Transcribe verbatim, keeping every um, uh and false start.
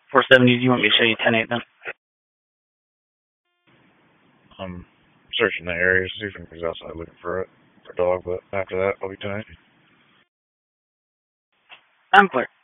four seventy, do you want me to show you ten eight then? I'm searching the area, see if anybody's outside looking for it, for a dog, but after that, I'll be ten eight. I'm clear.